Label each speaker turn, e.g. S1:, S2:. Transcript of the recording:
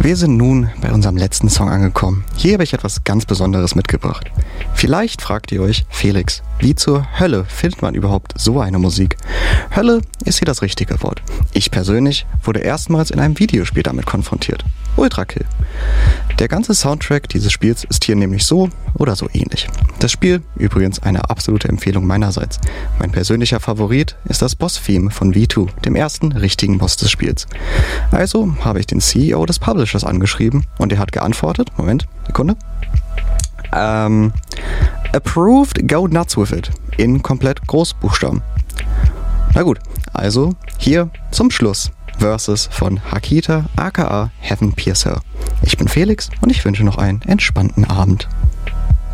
S1: Wir sind nun bei unserem letzten Song angekommen. Hier habe ich etwas ganz Besonderes mitgebracht. Vielleicht fragt ihr euch, Felix, wie zur Hölle findet man überhaupt so eine Musik? Hölle ist hier das richtige Wort. Ich persönlich wurde erstmals in einem Videospiel damit konfrontiert. Ultrakill. Der ganze Soundtrack dieses Spiels ist hier nämlich so oder so ähnlich. Das Spiel, übrigens eine absolute Empfehlung meinerseits. Mein persönlicher Favorit ist das Boss-Theme von V2, dem ersten richtigen Boss des Spiels. Also habe ich den CEO des Publishers angeschrieben und er hat geantwortet, Moment, Sekunde. Approved, go nuts with it. In komplett Großbuchstaben. Na gut, also hier zum Schluss Verses von Hakita aka Heaven Piercer. Ich bin Felix und ich wünsche noch einen entspannten Abend.